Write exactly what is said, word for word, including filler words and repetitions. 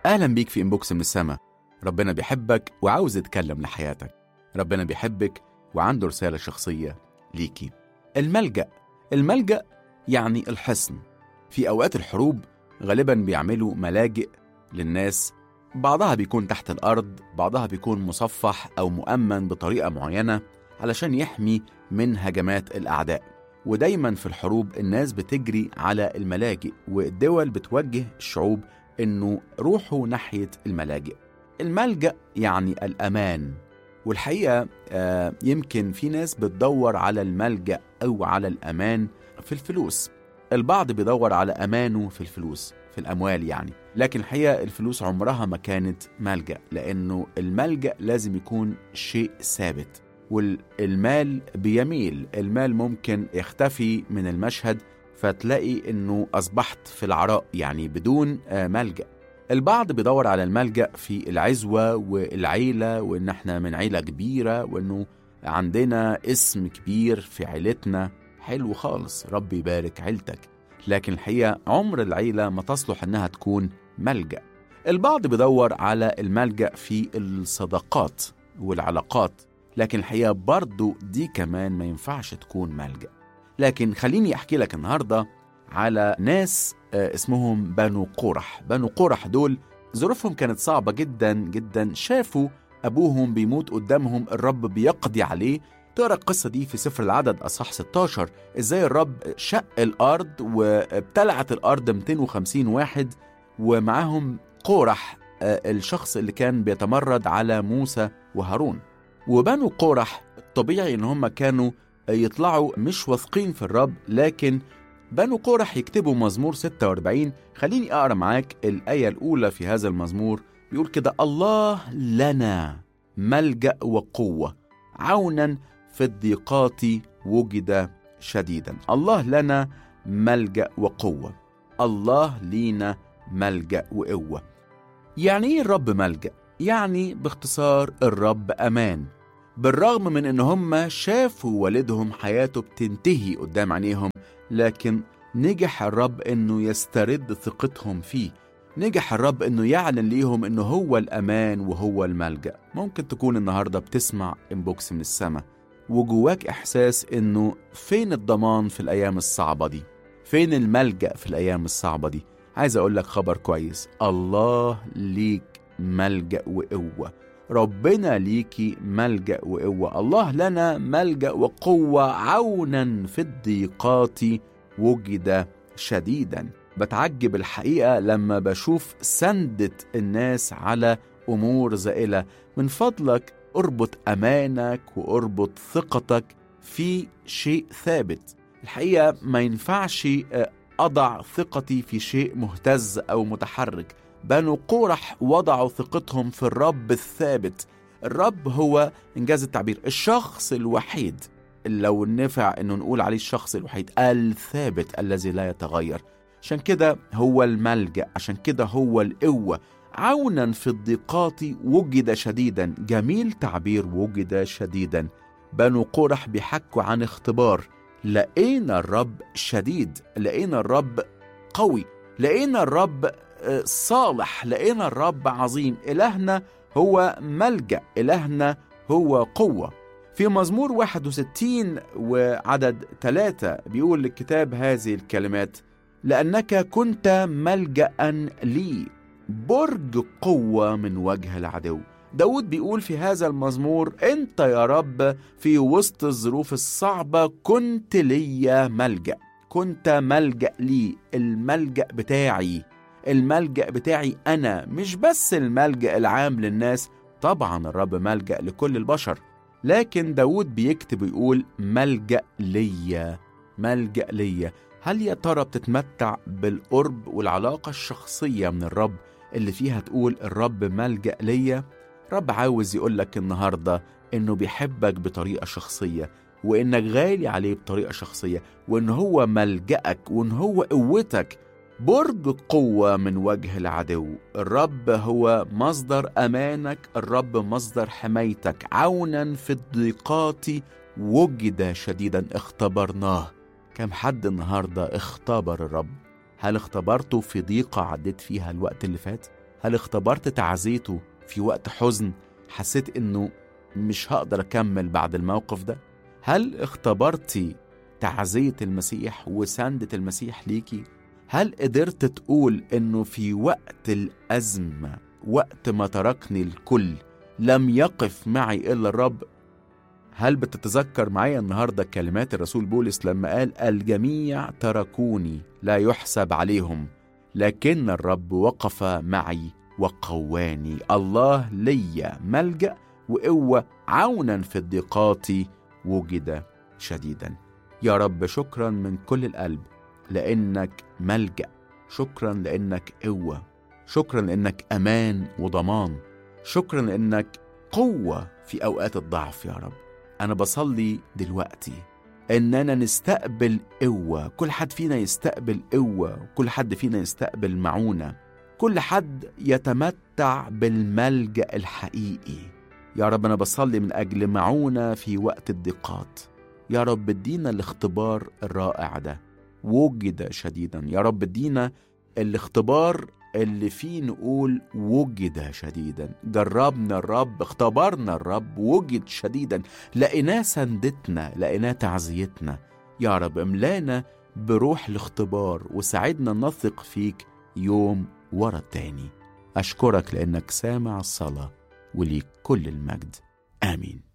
أهلا بيك في إنبوكس من السما. ربنا بيحبك وعاوز يتكلم لحياتك. ربنا بيحبك وعنده رسالة شخصية ليكي. الملجأ الملجأ يعني الحصن. في أوقات الحروب غالبا بيعملوا ملاجئ للناس، بعضها بيكون تحت الأرض، بعضها بيكون مصفح أو مؤمن بطريقة معينة علشان يحمي من هجمات الأعداء. ودايما في الحروب الناس بتجري على الملاجئ، والدول بتوجه الشعوب إنه روحوا ناحية الملاجئ. الملجأ يعني الأمان. والحقيقة آه يمكن في ناس بتدور على الملجأ أو على الأمان في الفلوس. البعض بيدور على أمانه في الفلوس، في الأموال يعني. لكن الحقيقة الفلوس عمرها ما كانت ملجأ، لأنه الملجأ لازم يكون شيء ثابت، والمال بيميل. المال ممكن يختفي من المشهد فتلاقي إنه أصبحت في العراء، يعني بدون آه ملجأ. البعض بيدور على الملجأ في العزوة والعيلة، وإن احنا من عيلة كبيرة، وإنه عندنا اسم كبير في عيلتنا. حلو خالص، ربي يبارك عيلتك. لكن الحقيقة عمر العيلة ما تصلح إنها تكون ملجأ. البعض بيدور على الملجأ في الصداقات والعلاقات، لكن الحقيقة برضو دي كمان ما ينفعش تكون ملجأ. لكن خليني أحكي لك النهاردة على ناس اسمهم بنو قورح. بنو قورح دول ظروفهم كانت صعبة جدا جدا. شافوا أبوهم بيموت قدامهم، الرب بيقضي عليه. تقرأ القصة دي في سفر العدد أصحاح ستة عشر، إزاي الرب شق الأرض وابتلعت الأرض مئتين وخمسين واحد، ومعاهم قورح الشخص اللي كان بيتمرد على موسى وهارون. وبنو قورح طبيعي إن هم كانوا يطلعوا مش واثقين في الرب، لكن بنو قورح يكتبوا مزمور ستة وأربعين. خليني أقرأ معاك الآية الأولى في هذا المزمور. بيقول كده: الله لنا ملجأ وقوة، عونا في الضيقات وجد شديدا. الله لنا ملجأ وقوة، الله لينا ملجأ وقوة. يعني إيه الرب ملجأ؟ يعني باختصار الرب أمان. بالرغم من إن هم شافوا والدهم حياته بتنتهي قدام عينيهم، لكن نجح الرب إنه يسترد ثقتهم فيه. نجح الرب إنه يعلن ليهم إنه هو الأمان وهو الملجأ. ممكن تكون النهاردة بتسمع إنبوكس من السما وجواك إحساس إنه فين الضمان في الأيام الصعبة دي؟ فين الملجأ في الأيام الصعبة دي؟ عايز أقول لك خبر كويس: الله ليك ملجأ وقوة. ربنا ليكي ملجأ وقوة. الله لنا ملجأ وقوة، عونا في الضيقات وجد شديدا. بتعجب الحقيقة لما بشوف سندة الناس على أمور زائلة. من فضلك اربط أمانك واربط ثقتك في شيء ثابت. الحقيقة ما ينفعش أضع ثقتي في شيء مهتز أو متحرك. بنو قورح وضعوا ثقتهم في الرب الثابت. الرب هو إنجاز التعبير الشخص الوحيد، لو نفع إنه نقول عليه الشخص الوحيد الثابت الذي لا يتغير. عشان كده هو الملجأ، عشان كده هو القوة. عونا في الضيقات وجد شديدا. جميل تعبير وجد شديدا. بنو قورح بيحكوا عن اختبار. لقينا الرب شديد، لقينا الرب قوي، لقينا الرب صالح، لقينا الرب عظيم. إلهنا هو ملجأ، إلهنا هو قوة. في مزمور واحد وستين وعدد ثلاثة بيقول الكتاب هذه الكلمات: لأنك كنت ملجأ لي، برج قوة من وجه العدو. داود بيقول في هذا المزمور: أنت يا رب في وسط الظروف الصعبة كنت لي ملجأ. كنت ملجأ لي، الملجأ بتاعي، الملجأ بتاعي أنا، مش بس الملجأ العام للناس. طبعا الرب ملجأ لكل البشر، لكن داود بيكتب ويقول ملجأ ليا، ملجأ ليا. هل يا ترى بتتمتع بالقرب والعلاقة الشخصية من الرب اللي فيها تقول الرب ملجأ ليا؟ رب عاوز يقولك النهاردة إنه بيحبك بطريقة شخصية، وإنك غالي عليه بطريقة شخصية، وإن هو ملجأك، وإن هو قوتك، برج قوة من وجه العدو. الرب هو مصدر أمانك، الرب مصدر حمايتك. عونا في الضيقات وجد شديدا. اختبرناه. كم حد النهاردة اختبر الرب؟ هل اختبرته في ضيقة عديت فيها الوقت اللي فات؟ هل اختبرت تعزيته في وقت حزن حسيت إنه مش هقدر أكمل بعد الموقف ده؟ هل اختبرتي تعزية المسيح وسندة المسيح ليكي؟ هل قدرت تقول إنه في وقت الأزمة، وقت ما تركني الكل، لم يقف معي إلا الرب؟ هل بتتذكر معايا النهاردة كلمات الرسول بولس لما قال الجميع تركوني لا يحسب عليهم، لكن الرب وقف معي وقواني. الله لي ملجأ وقوة، عونا في الضيقات وجد شديدا. يا رب شكرا من كل القلب لأنك ملجأ، شكرا لأنك قوة، شكرا لأنك أمان وضمان، شكرا لأنك قوة في أوقات الضعف. يا رب أنا بصلي دلوقتي إننا نستقبل قوة، كل حد فينا يستقبل قوة، كل حد فينا يستقبل معونة، كل حد يتمتع بالملجأ الحقيقي. يا رب أنا بصلي من أجل معونة في وقت الضيقات. يا رب ادينا الاختبار الرائع ده وجد شديدا. يا رب ادينا الاختبار اللي فيه نقول وجد شديدا، جربنا الرب، اختبرنا الرب، وجد شديدا، لقيناه سندتنا، لقيناه تعزيتنا. يا رب املانا بروح الاختبار وساعدنا نثق فيك يوم ورا التاني. أشكرك لأنك سامع الصلاة وليك كل المجد. آمين.